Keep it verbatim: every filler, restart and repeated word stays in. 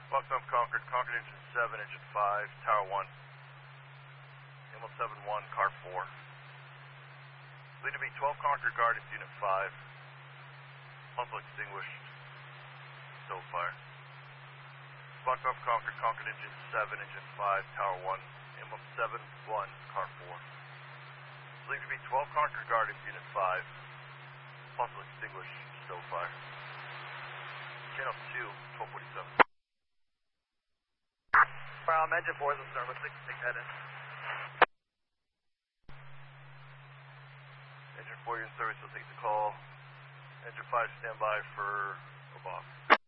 Fox off Concord, Concord engine seven, engine five, tower one. M L seven one, car four. Lead to be twelve Concord Gardens, unit five. Muzzle extinguished. Still fire. Fox off Concord, Concord engine seven, engine five, tower one. M L seven one, car four. Lead to be twelve Concord Gardens, unit five. Muzzle extinguished. Still fire. Channel two, twelve forty-seven. Um, engine four is in service, six six head in. Engine four, you're in service, we'll take the call. Engine five, stand by for a box.